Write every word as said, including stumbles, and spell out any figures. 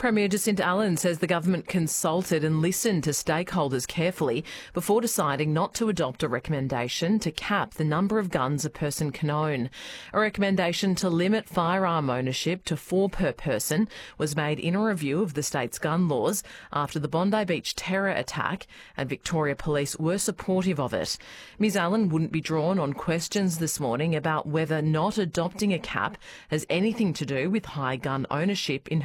Premier Jacinta Allan says the government consulted and listened to stakeholders carefully before deciding not to adopt a recommendation to cap the number of guns a person can own. A recommendation to limit firearm ownership to four per person was made in a review of the state's gun laws after the Bondi Beach terror attack, and Victoria Police were supportive of it. Ms Allan wouldn't be drawn on questions this morning about whether not adopting a cap has anything to do with high gun ownership in